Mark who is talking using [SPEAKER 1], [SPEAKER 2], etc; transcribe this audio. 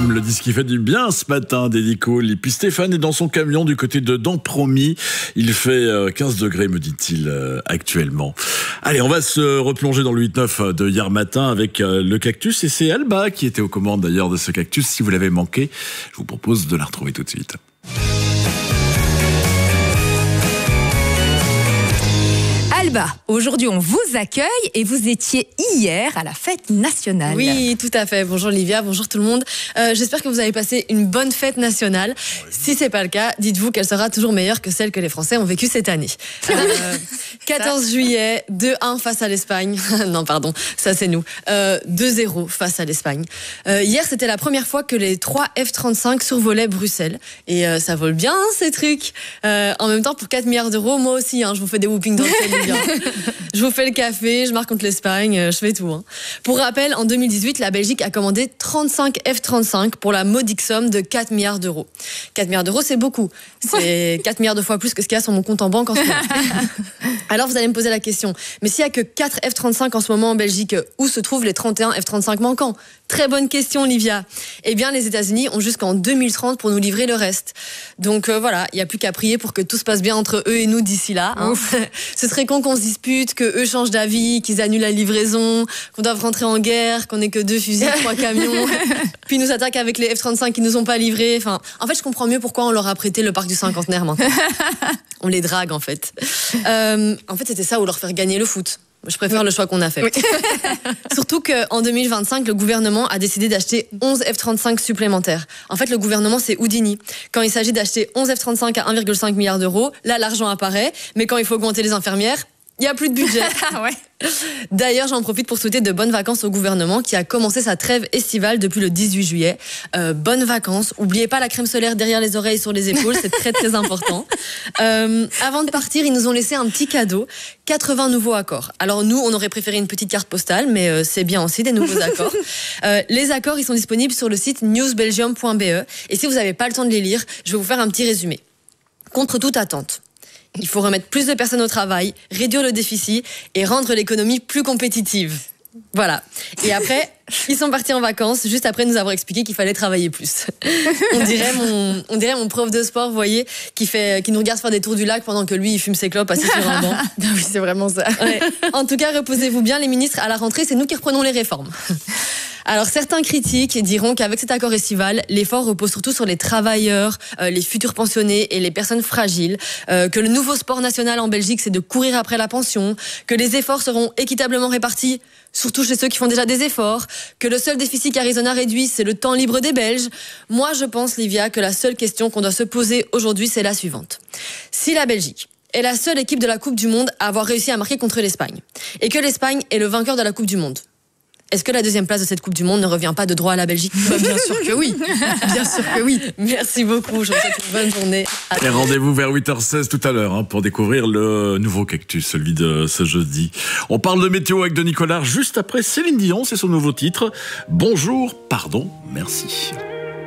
[SPEAKER 1] me le dit, ce qui fait du bien ce matin, Dédicool. Et puis Stéphane est dans son camion du côté de Dampromis. Il fait 15 degrés, me dit-il, actuellement. Allez, on va se replonger dans le 8-9 de hier matin avec le cactus. Et c'est Alba qui était aux commandes d'ailleurs de ce cactus. Si vous l'avez manqué, je vous propose de la retrouver tout de suite.
[SPEAKER 2] Alba, aujourd'hui on vous accueille et vous étiez hier à la fête nationale.
[SPEAKER 3] Oui, tout à fait. Bonjour Livia, bonjour tout le monde. J'espère que vous avez passé une bonne fête nationale. Si c'est pas le cas, dites-vous qu'elle sera toujours meilleure que celle que les Français ont vécue cette année. 14 juillet, 2-1 face à l'Espagne. Non, pardon, ça c'est nous. 2-0 face à l'Espagne. Hier, c'était la première fois que les 3 F-35 survolaient Bruxelles. Et ça vole bien ces trucs. En même temps, pour 4 milliards d'euros, moi aussi, je vous fais des whooping dans le ciel. Je vous fais le café, je marque contre l'Espagne, je fais tout. Pour rappel, en 2018, la Belgique a commandé 35 F-35 pour la modique somme de 4 milliards d'euros. 4 milliards d'euros, c'est beaucoup. C'est 4 milliards de fois plus que ce qu'il y a sur mon compte en banque en ce moment. Alors vous allez me poser la question, mais s'il n'y a que 4 F-35 en ce moment en Belgique, où se trouvent les 31 F-35 manquants? Très bonne question, Livia. Eh bien, les États-Unis ont jusqu'en 2030 pour nous livrer le reste. Donc voilà, il n'y a plus qu'à prier pour que tout se passe bien entre eux et nous d'ici là. Ce serait con qu'on se dispute, que eux changent d'avis, qu'ils annulent la livraison, qu'on doive rentrer en guerre, qu'on ait que 2 fusils, 3 camions, puis nous attaquent avec les F-35 qui nous ont pas livrés. Enfin, en fait, je comprends mieux pourquoi on leur a prêté le parc du cinquantenaire maintenant. On les drague en fait. En fait, c'était ça ou leur faire gagner le foot. Je préfère le choix qu'on a fait. Oui. Surtout qu'en 2025, le gouvernement a décidé d'acheter 11 F-35 supplémentaires. En fait, le gouvernement, c'est Houdini. Quand il s'agit d'acheter 11 F-35 à 1,5 milliard d'euros, là, l'argent apparaît. Mais quand il faut augmenter les infirmières, il n'y a plus de budget. Ouais. D'ailleurs, j'en profite pour souhaiter de bonnes vacances au gouvernement qui a commencé sa trêve estivale depuis le 18 juillet. Bonnes vacances. Oubliez pas la crème solaire derrière les oreilles, sur les épaules, c'est très très important. Avant de partir, ils nous ont laissé un petit cadeau, 80 nouveaux accords. Alors nous, on aurait préféré une petite carte postale, mais c'est bien aussi des nouveaux accords. Les accords, ils sont disponibles sur le site newsbelgium.be. Et si vous n'avez pas le temps de les lire, je vais vous faire un petit résumé. Contre toute attente, il faut remettre plus de personnes au travail, réduire le déficit et rendre l'économie plus compétitive. Voilà. Et après, ils sont partis en vacances, juste après nous avoir expliqué qu'il fallait travailler plus. On dirait mon prof de sport, vous voyez, qui nous regarde faire des tours du lac pendant que lui, il fume ses clopes assis sur un banc.
[SPEAKER 2] Oui, c'est vraiment ça.
[SPEAKER 3] Ouais. En tout cas, reposez-vous bien, les ministres, à la rentrée, c'est nous qui reprenons les réformes. Alors, certains critiques diront qu'avec cet accord estival, l'effort repose surtout sur les travailleurs, les futurs pensionnés et les personnes fragiles, que le nouveau sport national en Belgique, c'est de courir après la pension, que les efforts seront équitablement répartis, surtout chez ceux qui font déjà des efforts, que le seul déficit qu'Arizona réduit, c'est le temps libre des Belges. Moi, je pense, Livia, que la seule question qu'on doit se poser aujourd'hui, c'est la suivante. Si la Belgique est la seule équipe de la Coupe du Monde à avoir réussi à marquer contre l'Espagne, et que l'Espagne est le vainqueur de la Coupe du Monde, est-ce que la deuxième place de cette Coupe du Monde ne revient pas de droit à la Belgique? Bien sûr que oui. Bien sûr que oui. Merci beaucoup. Je vous souhaite une bonne journée.
[SPEAKER 1] Et rendez-vous vers 8h16 tout à l'heure pour découvrir le nouveau cactus, celui de ce jeudi. On parle de météo avec Denis Collard juste après Céline Dion, c'est son nouveau titre. Bonjour, pardon, merci.